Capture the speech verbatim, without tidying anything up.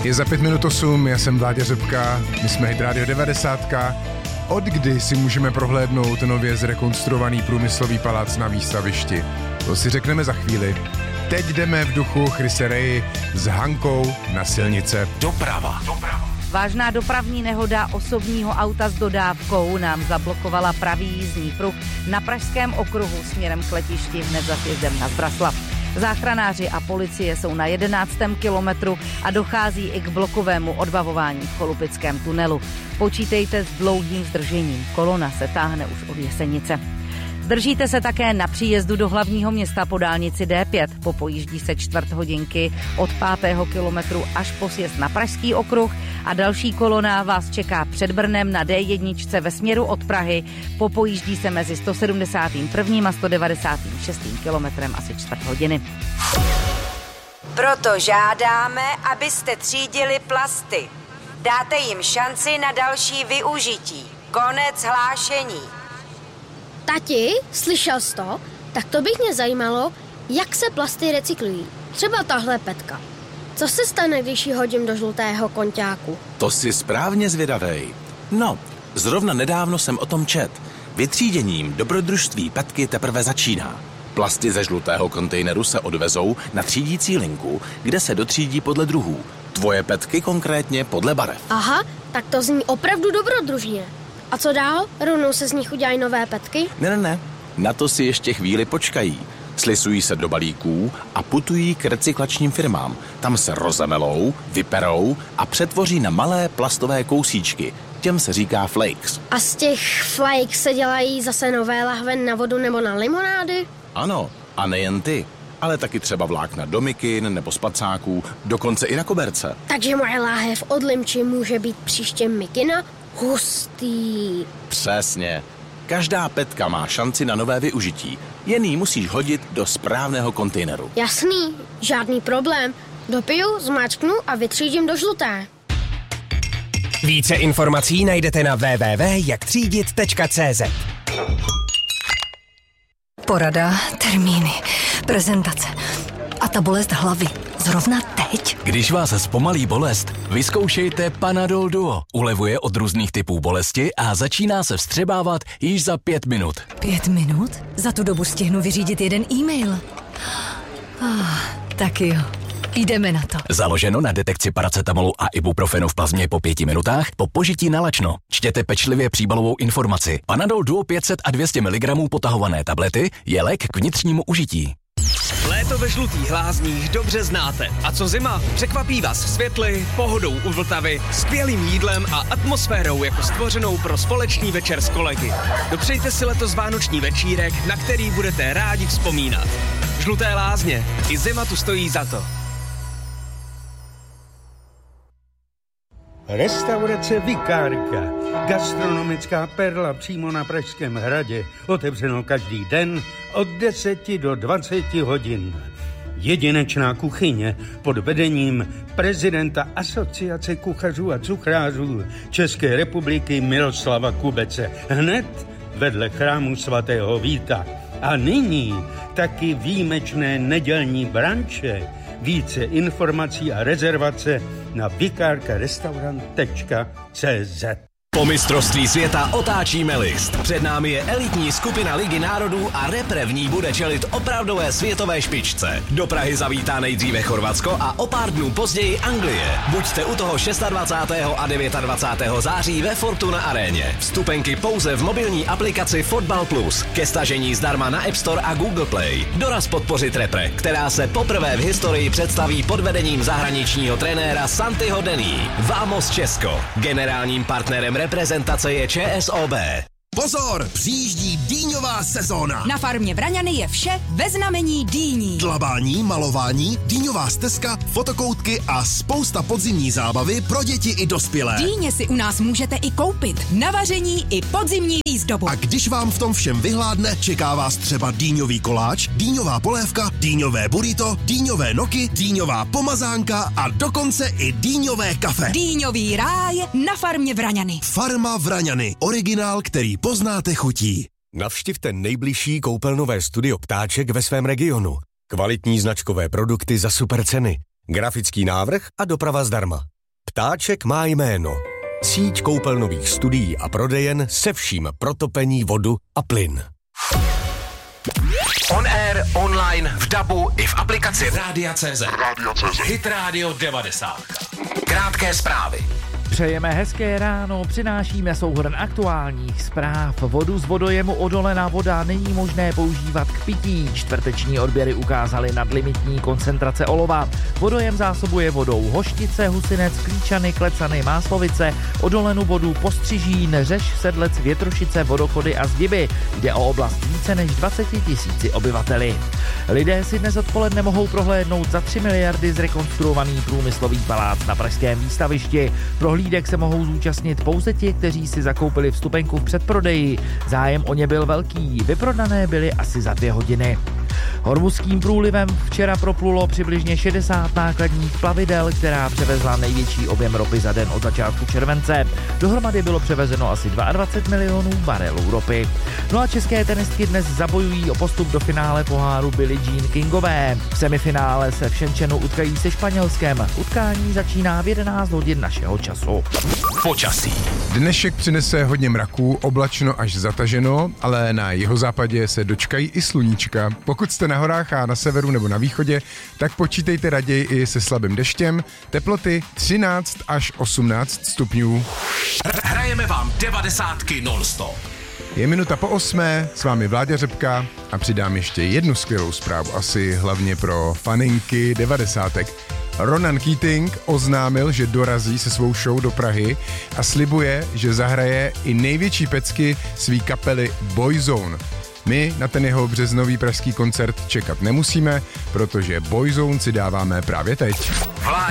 Je za pět minut osm, já jsem Vláďa Řepka, my jsme Hit Radio devadesát. Od kdy si můžeme prohlédnout nově zrekonstruovaný průmyslový palác na Výstavišti? To si řekneme za chvíli. Teď jdeme v duchu Chrise Ray s Hankou na silnice. Doprava. Doprava. Vážná dopravní nehoda osobního auta s dodávkou nám zablokovala pravý jízdní pruh na Pražském okruhu směrem k letišti hned za sjezdem na Zbraslav. Záchranáři a policie jsou na jedenáctém kilometru a dochází i k blokovému odbavování v Cholupickém tunelu. Počítejte s dlouhým zdržením. Kolona se táhne už od Jesenice. Zdržíte se také na příjezdu do hlavního města po dálnici D pět. Popojíždí se čtvrt hodinky od pátého kilometru až po sjezd na Pražský okruh a další kolona vás čeká před Brnem na D jedna ve směru od Prahy. Popojíždí se mezi sto sedmdesátým prvním a sto devadesátým šestým kilometrem asi čtvrt hodiny. Proto žádáme, abyste třídili plasty. Dáte jim šanci na další využití. Konec hlášení. Tati, slyšel jsi to? Tak to bych mě zajímalo, jak se plasty recyklují. Třeba tahle petka. Co se stane, když ji hodím do žlutého konťáku? To jsi správně zvědavej. No, zrovna nedávno jsem o tom čet. Vytříděním dobrodružství petky teprve začíná. Plasty ze žlutého kontejneru se odvezou na třídící linku, kde se dotřídí podle druhů. Tvoje petky konkrétně podle barev. Aha, tak to zní opravdu dobrodružně. A co dál? Rovnou se z nich udělají nové petky? Ne, ne, ne. Na to si ještě chvíli počkají. Slisují se do balíků a putují k recyklačním firmám. Tam se rozemelou, vyperou a přetvoří na malé plastové kousíčky. Těm se říká flakes. A z těch flakes se dělají zase nové lahve na vodu nebo na limonády? Ano, a nejen ty, ale taky třeba vlákna do mikin nebo spacáků, dokonce i na koberce. Takže moje láhev od limči může být příště mikina? Hustý. Přesně. Každá petka má šanci na nové využití. Jen ji musíš hodit do správného kontejneru. Jasný, žádný problém. Dopiju, zmáčknu a vytřídím do žluté. Více informací najdete na w w w tečka jak třídit tečka c z. Porada, termíny, prezentace a ta bolest hlavy. Zrovna teď? Když vás zpomalí bolest, vyzkoušejte Panadol Duo. Ulevuje od různých typů bolesti a začíná se vstřebávat již za pět minut. Pět minut? Za tu dobu stihnu vyřídit jeden e-mail. Ah, tak jo. Jdeme na to. Založeno na detekci paracetamolu a ibuprofenu v plazmě po pěti minutách po požití na lačno. Čtěte pečlivě příbalovou informaci. Panadol Duo pět set a dvě stě miligramů potahované tablety je lék k vnitřnímu užití. Léto ve Žlutých Lázních dobře znáte. A co zima? Překvapí vás světly, pohodou u Vltavy, skvělým jídlem a atmosférou jako stvořenou pro společný večer s kolegy. Dopřejte si letos vánoční večírek, na který budete rádi vzpomínat. Žluté Lázně. I zima tu stojí za to. Restaurace Vikárka, gastronomická perla přímo na Pražském hradě, otevřeno každý den od deseti do dvaceti hodin. Jedinečná kuchyně pod vedením prezidenta Asociace kuchařů a cuchrářů České republiky Miroslava Kubece, hned vedle chrámu svatého Víta. A nyní taky výjimečné nedělní branče. Více informací a rezervace na vikárkarestaurant tečka cé zet. Po mistrovství světa otáčíme list. Před námi je elitní skupina Ligy národů a repre v ní bude čelit opravdové světové špičce. Do Prahy zavítá nejdříve Chorvatsko a o pár dnů později Anglie. Buďte u toho dvacátého šestého a dvacátého devátého září ve Fortuna aréně. Vstupenky pouze v mobilní aplikaci Fotbal Plus. Ke stažení zdarma na App Store a Google Play. Doraz podpořit repre, která se poprvé v historii představí pod vedením zahraničního trenéra Santiho Denny. Vamos Česko. Generálním partnerem reprezentace je ČSOB. Pozor, přijíždí dýňová sezóna. Na farmě Vraňany je vše ve znamení dýní. Dlabání, malování, dýňová stezka, fotokoutky a spousta podzimní zábavy pro děti i dospělé. Dýně si u nás můžete i koupit na vaření i podzimní výzdobu. A když vám v tom všem vyhládne, čeká vás třeba dýňový koláč, dýňová polévka, dýňové burrito, dýňové noky, dýňová pomazánka a dokonce i dýňové kafe. Dýňový ráj na farmě Vraňany. Farma Vraňany, originál, který poznáte chutí. Navštivte nejbližší koupelnové studio Ptáček ve svém regionu. Kvalitní značkové produkty za super ceny, grafický návrh a doprava zdarma. Ptáček má jméno. Síť koupelnových studií a prodejen se vším pro topení, vodu a plyn. On air, online, v dabu i v aplikaci Rádia tečka cé zet. Hit Radio devadesát. Krátké zprávy. Přejeme hezké ráno, přinášíme souhrn aktuálních zpráv. Vodu z vodojemu Odolená voda není možné používat k pití. Čtvrteční odběry ukázaly nadlimitní koncentrace olova. Vodojem zásobuje vodou Hoštice, Husinec, Klíčany, Klecany, Máslovice, Odolenu vodu Postřižín, Řeš, Sedlec, Větrošice, Vodochody a Zdiby. Jde o oblast více než dvacet tisíci obyvateli. Lidé si dnes odpoledne mohou prohlédnout za tři miliardy zrekonstruovaný průmyslový palác na pražském výstavišti. Prohlídek se mohou zúčastnit pouze ti, kteří si zakoupili vstupenku v předprodeji. Zájem o ně byl velký, vyprodané byly asi za dvě hodiny. Hormuzským průlivem včera proplulo přibližně šedesát nákladních plavidel, která převezla největší objem ropy za den od začátku července. Dohromady bylo převezeno asi dvacet dva milionů barelů ropy. No a české tenistky dnes zabojují o postup do finále poháru Billie Jean Kingové. V semifinále se v Shenzhenu utkají se Španělskem. Utkání začíná v jedenáct hodin našeho času. Počasí. Dnešek přinese hodně mraků, oblačno až zataženo, ale na jihozápadě se dočkají i sluníčka. Pokud jste na horách a na severu nebo na východě, tak počítejte raději i se slabým deštěm. Teploty třináct až osmnáct stupňů. Hrajeme vám devadesátky non-stop. Je minuta po osmé, s vámi Vláďa Řepka a přidám ještě jednu skvělou zprávu, asi hlavně pro faninky devadesátek. Ronan Keating oznámil, že dorazí se svou show do Prahy a slibuje, že zahraje i největší pecky svý kapely Boyzone. My na ten jeho březnový pražský koncert čekat nemusíme, protože Boyzone si dáváme právě teď.